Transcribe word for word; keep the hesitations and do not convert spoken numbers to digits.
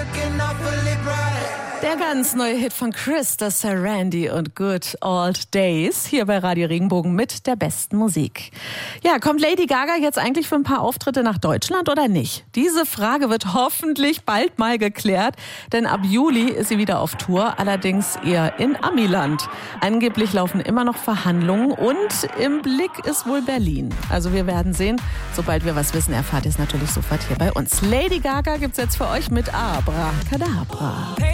Der ganz neue Hit von Krista Sarandon und Good Old Days hier bei Radio Regenbogen mit der besten Musik. Ja, kommt Lady Gaga jetzt eigentlich für ein paar Auftritte nach Deutschland oder nicht? Diese Frage wird hoffentlich bald mal geklärt, denn ab Juli ist sie wieder auf Tour, allerdings eher in Amiland. Angeblich laufen immer noch Verhandlungen und im Blick ist wohl Berlin. Also wir werden sehen. Sobald wir was wissen, erfahrt ihr es natürlich sofort hier bei uns. Lady Gaga gibt's jetzt für euch mit Abracadabra.